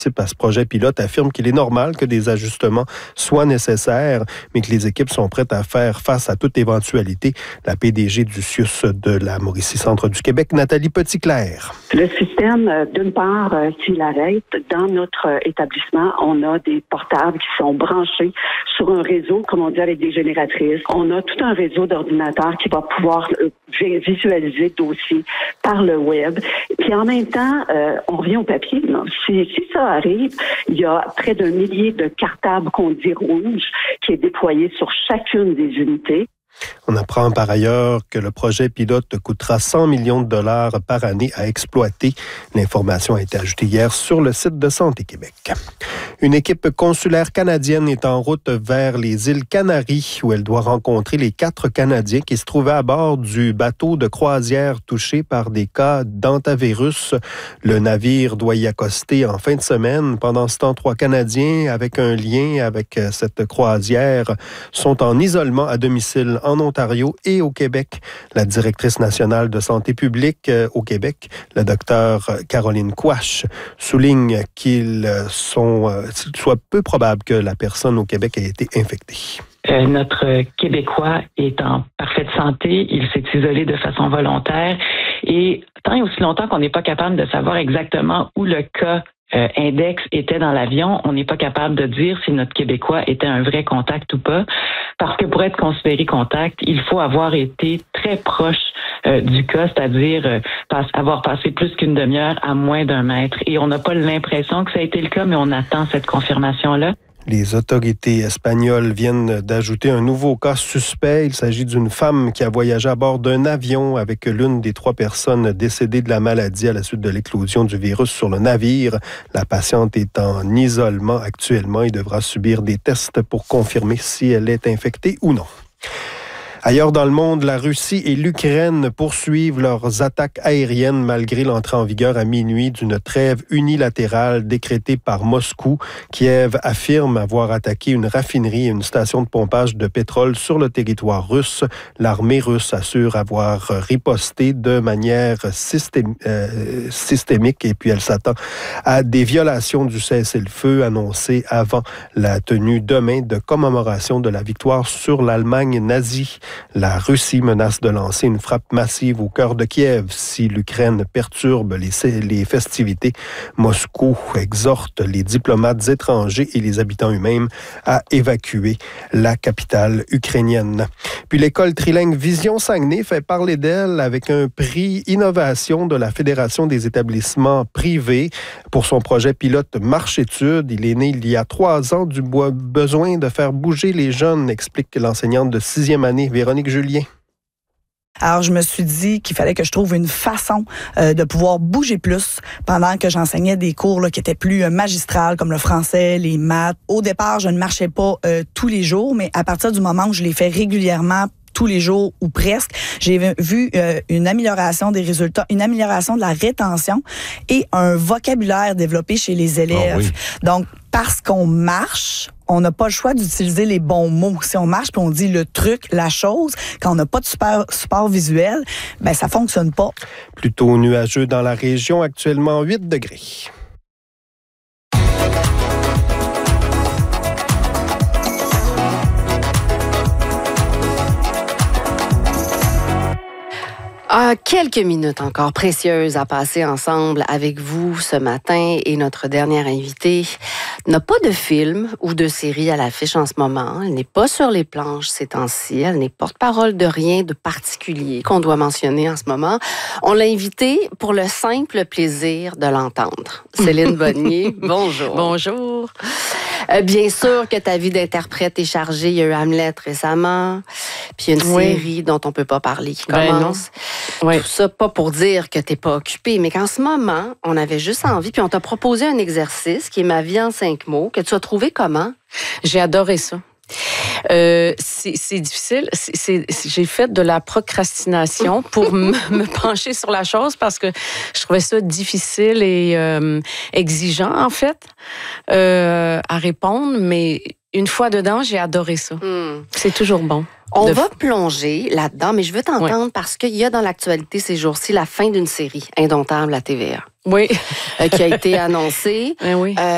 à ce projet pilote affirme qu'il est normal que des ajustements soient nécessaires, mais que les équipes sont prêtes à faire face à toute éventualité. La PDG du CIUS de la Mauricie Centre du Québec, Nathalie Petitclerc. Le système, d'une part, s'il arrête, dans notre établissement, on a des portables qui sont branchés sur un réseau, comme on dit, avec des génératrices. On a tout un réseau d'ordinateurs qui va pouvoir visualiser le dossier par le web. Puis en même temps, on revient au papier. Là. Si ça arrive, il y a près d'1 millier de cartables qu'on dit rouges qui est déployé sur chacune des unités. On apprend par ailleurs que le projet pilote coûtera 100 millions de dollars par année à exploiter. L'information a été ajoutée hier sur le site de Santé Québec. Une équipe consulaire canadienne est en route vers les îles Canaries où elle doit rencontrer les 4 Canadiens qui se trouvaient à bord du bateau de croisière touché par des cas d'hantavirus. Le navire doit y accoster en fin de semaine. Pendant ce temps, 3 Canadiens avec un lien avec cette croisière sont en isolement à domicile en Ontario et au Québec. La directrice nationale de santé publique au Québec, la docteure Caroline Quach, souligne qu'il soit peu probable que la personne au Québec ait été infectée. Notre Québécois est en parfaite santé, il s'est isolé de façon volontaire et tant et aussi longtemps qu'on n'est pas capable de savoir exactement où le cas index était dans l'avion, on n'est pas capable de dire si notre Québécois était un vrai contact ou pas, parce que pour être considéré contact, il faut avoir été très proche du cas, c'est-à-dire avoir passé plus qu'une demi-heure à moins d'1 mètre. Et on n'a pas l'impression que ça a été le cas, mais on attend cette confirmation-là. Les autorités espagnoles viennent d'ajouter un nouveau cas suspect. Il s'agit d'une femme qui a voyagé à bord d'un avion avec l'une des 3 personnes décédées de la maladie à la suite de l'éclosion du virus sur le navire. La patiente est en isolement actuellement et devra subir des tests pour confirmer si elle est infectée ou non. Ailleurs dans le monde, la Russie et l'Ukraine poursuivent leurs attaques aériennes malgré l'entrée en vigueur à minuit d'une trêve unilatérale décrétée par Moscou. Kiev affirme avoir attaqué une raffinerie et une station de pompage de pétrole sur le territoire russe. L'armée russe assure avoir riposté de manière systémique et puis elle s'attend à des violations du cessez-le-feu annoncé avant la tenue demain de commémoration de la victoire sur l'Allemagne nazie. La Russie menace de lancer une frappe massive au cœur de Kiev si l'Ukraine perturbe les festivités. Moscou exhorte les diplomates étrangers et les habitants eux-mêmes à évacuer la capitale ukrainienne. Puis l'école trilingue Vision Saguenay fait parler d'elle avec un prix innovation de la Fédération des établissements privés pour son projet pilote Marche-études. Il est né il y a 3 ans du besoin de faire bouger les jeunes, explique l'enseignante de 6e année, Véronique Julien. Alors, je me suis dit qu'il fallait que je trouve une façon de pouvoir bouger plus pendant que j'enseignais des cours là, qui étaient plus magistrales, comme le français, les maths. Au départ, je ne marchais pas tous les jours, mais à partir du moment où je les fais régulièrement, tous les jours ou presque, j'ai vu une amélioration des résultats, une amélioration de la rétention et un vocabulaire développé chez les élèves. Oh oui. Donc, parce qu'on marche, on n'a pas le choix d'utiliser les bons mots. Si on marche puis on dit le truc, la chose, quand on n'a pas de support visuel, ben ça fonctionne pas. Plutôt nuageux dans la région, actuellement 8 degrés. Quelques minutes encore précieuses à passer ensemble avec vous ce matin et notre dernière invitée n'a pas de film ou de série à l'affiche en ce moment. Elle n'est pas sur les planches ces temps-ci. Elle n'est porte-parole de rien de particulier qu'on doit mentionner en ce moment. On l'a invitée pour le simple plaisir de l'entendre. Céline Bonnier, bonjour. Bonjour. Bien sûr que ta vie d'interprète est chargée. Il y a eu Hamlet récemment, puis une série dont on ne peut pas parler qui commence. Oui. Tout ça, pas pour dire que tu n'es pas occupée, mais qu'en ce moment, on avait juste envie, puis on t'a proposé un exercice qui est Ma vie en 5 mots, que tu as trouvé comment? J'ai adoré ça. C'est difficile. J'ai fait de la procrastination pour me pencher sur la chose parce que je trouvais ça difficile et exigeant, en fait, à répondre. Mais une fois dedans, j'ai adoré ça. C'est toujours bon. On va plonger là-dedans, mais je veux t'entendre parce qu'il y a dans l'actualité ces jours-ci la fin d'une série, Indomptable à TVA. Oui. Qui a été annoncée. Oui.